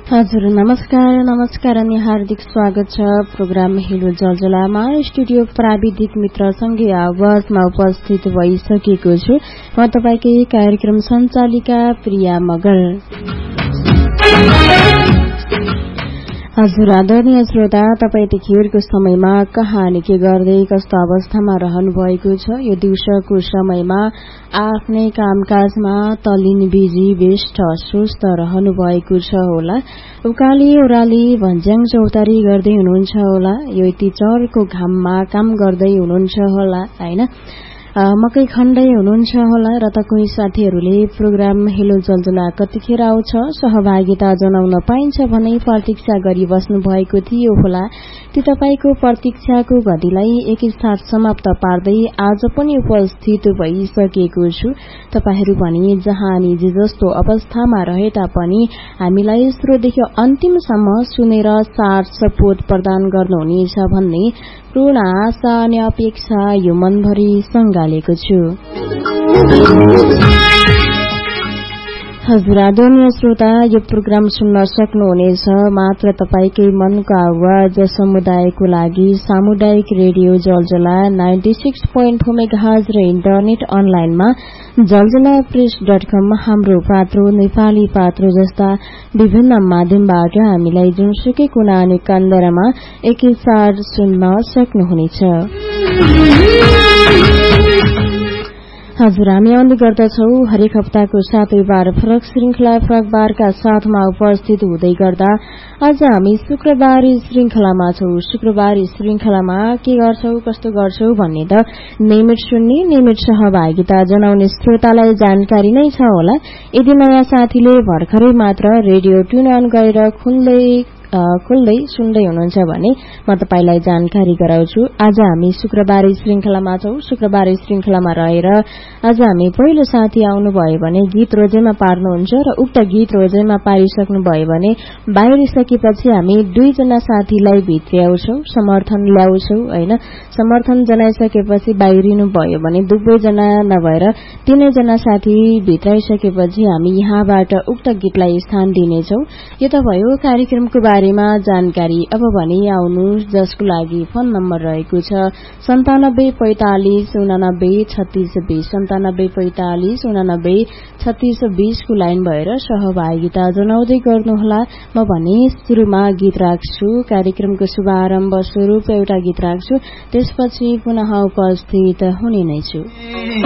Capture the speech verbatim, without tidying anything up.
हजुर नमस्कार नमस्कार अनि हार्दिक स्वागत छ प्रोग्राम हेलो जलजलामा। स्टुडियो प्राविधिक मित्रसँगै आवाजमा उपस्थित भइसकेको छु म तपाईकै कार्यक्रम सञ्चालिका प्रिया मगर। हजुर आदरणीय श्रोता, तपाईँ यतिखेरको समयमा कहाँ अनि के गर्दै कस्तो अवस्थामा रहनु भएको छ? यो दिउँसोको समयमा आफ्नै कामकाजमा तल्लीन बिजी व्यस्त सुस्त रहनु भएको छ होला। उकाली ओह्राली भन्ज्याङ चौतारी गर्दै हुनुहुन्छ होला। यो यति चरको घाममा काम गर्दै हुनुहुन्छ होला हैन। मकै खण्डै हुनुहुन्छ होला र त कोही साथीहरूले प्रोग्राम हेलो जलजला कतिखेर आउँछ सहभागिता जनाउन पाइन्छ भने प्रतीक्षा गरी बस्नु भएको थियो होला। ती तपाईको प्रतीक्षाको घडीलाई एकैसाथ समाप्त पार्दै आज पनि उपस्थित भइसकेको छु। तपाईहरू पनि जहाँ अनि जे जस्तो अवस्थामा रहे तापनि हामीलाई सुरुदेखि अन्तिमसम्म सुनेर साथ सपोर्ट प्रदान गर्नुहुनेछ भन्ने पूर्ण आशा अनि अपेक्षा यो मनभरि सँगालेको छु। हजुर आदरणीय श्रोता, यो प्रोग्राम सुन्न सक्नुहुनेछ मात्र तपाईकै मनको आवाज समुदायको लागि सामुदायिक रेडियो जलजला ninety six point four megahertz र इन्टरनेट अनलाइनमा जलजला प्रेस डट कम हाम्रो पात्रो नेपाली पात्रो जस्ता विभिन्न माध्यमबाट हामीलाई जुनसुकै कुना अनि कन्दरमा एकैसाथ सुन्न सक्नुहुनेछ। हजुर हामी आउने गर्दछौ हरेक हप्ताको सातै बार फरक श्रृंखला फरक बारका साथमा उपस्थित हुँदै गर्दा आज हामी शुक्रबारी श्रृंखलामा छौ। शुक्रबारी श्रृंखलामा के गर्छौ कस्तो गर्छौ भन्ने त नियमित सुन्ने नियमित सहभागिता जनाउने श्रोतालाई जानकारी नै छ होला। यदि नयाँ साथीले भर्खरै मात्र रेडियो ट्युन अन गरेर खुल्दै खुल्दै सुन्दै हुनुहुन्छ भने म तपाईलाई जानकारी गराउँछु। आज हामी शुक्रबारी श्रृंखलामा छौ। शुक्रबारी श्रृंखलामा रहेर आज हामी पहिलो साथी आउनुभयो भने गीत रोजेमा पार्नुहुन्छ र उक्त गीत रोजेमा पारिसक्नु भयो भने बाहिरिसकेपछि हामी दुईजना साथीलाई भित्र्याउँछौ, समर्थन ल्याउँछौ हैन। समर्थन जनाइसकेपछि बाहिरिनु भयो भने दुवैजना नभएर तीनैजना साथी भित्राइसकेपछि हामी यहाँबाट उक्त गीतलाई स्थान दिनेछौ। यो त भयो कार्यक्रमको बारेमा जानकारी। अब भने आउनु जसको लागि फोन नम्बर रहेको छ सन्तानब्बे पैंतालिस उनानब्बे छत्तीस बीस सन्तानब्बे पैंतालिस उनानब्बे छत्तीस बीस को लाइन भएर सहभागिता जनाउँदै गर्नुहोला। म भने शुरूमा गीत राख्छु, कार्यक्रमको शुभारम्भ स्वरूप एउटा गीत राख्छु, त्यसपछि पुनः उपस्थित हुने नै छु।